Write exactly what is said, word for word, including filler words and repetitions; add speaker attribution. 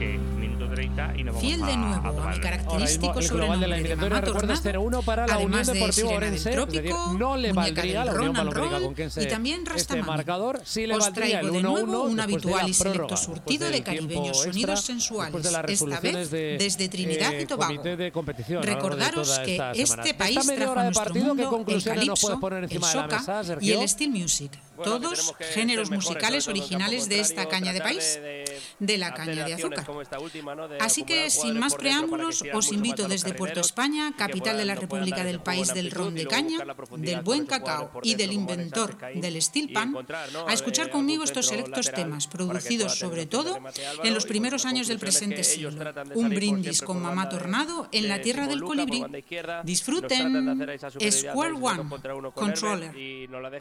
Speaker 1: que minuto treinta y nos vamos
Speaker 2: Fiel
Speaker 1: a,
Speaker 2: de nuevo
Speaker 1: a,
Speaker 2: a mi
Speaker 1: tomar.
Speaker 2: característico
Speaker 3: el global de la
Speaker 2: sobrenombre de
Speaker 3: eliminatoria,
Speaker 2: Mamá
Speaker 3: recuerda, es cero uno
Speaker 2: Tornado,
Speaker 3: para la Unión
Speaker 2: además de
Speaker 3: Deportiva
Speaker 2: Sirena del
Speaker 3: Orense, es decir,
Speaker 2: Trópico,
Speaker 3: no le
Speaker 2: muñeca
Speaker 3: valdría a
Speaker 2: del
Speaker 3: la Unión
Speaker 2: roll and
Speaker 3: Palomérica
Speaker 2: roll
Speaker 3: Conquense
Speaker 2: y también
Speaker 3: este
Speaker 2: Rastamani.
Speaker 3: marcador, sí le
Speaker 2: Os
Speaker 3: valdría el
Speaker 2: traigo de
Speaker 3: uno
Speaker 2: nuevo
Speaker 3: uno
Speaker 2: un
Speaker 3: después de
Speaker 2: habitual
Speaker 3: la
Speaker 2: y selecto
Speaker 3: prórroga,
Speaker 2: surtido
Speaker 3: después
Speaker 2: de
Speaker 3: del tiempo
Speaker 2: caribeños
Speaker 3: extra,
Speaker 2: sonidos sensuales,
Speaker 3: después de las
Speaker 2: esta
Speaker 3: resoluciones
Speaker 2: vez
Speaker 3: de,
Speaker 2: desde Trinidad
Speaker 3: eh,
Speaker 2: y Tobago.
Speaker 3: comité de competición a lo largo de
Speaker 2: Recordaros
Speaker 3: toda
Speaker 2: que
Speaker 3: esta semana.
Speaker 2: este país
Speaker 3: Esta media
Speaker 2: trajo
Speaker 3: hora
Speaker 2: a
Speaker 3: de
Speaker 2: nuestro
Speaker 3: partido, ¿qué
Speaker 2: mundo el
Speaker 3: conclusiones nos puedes
Speaker 2: calipso,
Speaker 3: poner
Speaker 2: el
Speaker 3: encima de la
Speaker 2: soca
Speaker 3: mesa,
Speaker 2: y
Speaker 3: Sergio?
Speaker 2: el steel music,
Speaker 1: Bueno, que
Speaker 2: todos
Speaker 1: tenemos que
Speaker 2: géneros
Speaker 1: ser mejores,
Speaker 2: musicales
Speaker 1: sobre todo en campo
Speaker 2: originales de esta
Speaker 1: contrario,
Speaker 2: caña de
Speaker 1: tratar
Speaker 2: país,
Speaker 1: de,
Speaker 2: de la
Speaker 1: hacer
Speaker 2: caña de
Speaker 1: acciones
Speaker 2: azúcar.
Speaker 1: como esta última, ¿no? De
Speaker 2: Así que,
Speaker 1: acumular
Speaker 2: sin
Speaker 1: jugadores
Speaker 2: más
Speaker 1: por dentro para que
Speaker 2: preámbulos,
Speaker 1: estiran
Speaker 2: os
Speaker 1: mucho
Speaker 2: invito
Speaker 1: más a los
Speaker 2: desde Puerto
Speaker 1: carrileros
Speaker 2: España,
Speaker 1: y que
Speaker 2: capital
Speaker 1: puedan-
Speaker 2: de la
Speaker 1: no puedan
Speaker 2: República
Speaker 1: dar
Speaker 2: del
Speaker 1: ese
Speaker 2: país
Speaker 1: juego en
Speaker 2: del ron
Speaker 1: amplitud
Speaker 2: de
Speaker 1: y luego
Speaker 2: caña,
Speaker 1: buscar la profundidad
Speaker 2: del
Speaker 1: con
Speaker 2: buen
Speaker 1: esos jugadores
Speaker 2: cacao
Speaker 1: por
Speaker 2: y del
Speaker 1: dentro, como Alex
Speaker 2: inventor
Speaker 1: Sánchez Caín,
Speaker 2: del steel
Speaker 1: y
Speaker 2: pan,
Speaker 1: encontrar, ¿no?
Speaker 2: a escuchar
Speaker 1: Eh,
Speaker 2: conmigo
Speaker 1: algún
Speaker 2: estos
Speaker 1: centro
Speaker 2: selectos
Speaker 1: lateral
Speaker 2: temas
Speaker 1: para que
Speaker 2: producidos
Speaker 1: pueda tener
Speaker 2: sobre
Speaker 1: opción de
Speaker 2: todo
Speaker 1: remate Álvaro,
Speaker 2: en los
Speaker 1: y,
Speaker 2: primeros
Speaker 1: bueno, la
Speaker 2: años del
Speaker 1: conclusión es
Speaker 2: presente
Speaker 1: que ellos
Speaker 2: siglo.
Speaker 1: tratan de
Speaker 2: Un
Speaker 1: salir por
Speaker 2: brindis
Speaker 1: siempre
Speaker 2: con
Speaker 1: por
Speaker 2: Mamá
Speaker 1: banda de-
Speaker 2: Tornado en
Speaker 1: de
Speaker 2: la tierra
Speaker 1: Simón
Speaker 2: del
Speaker 1: Luca, por
Speaker 2: colibrí.
Speaker 1: banda izquierda. Nos tratan de
Speaker 2: Disfruten.
Speaker 1: hacer esa superioridad
Speaker 2: Square
Speaker 1: de dos
Speaker 2: One,
Speaker 1: contra uno con
Speaker 2: Controller.
Speaker 1: Herbert y nos la dejan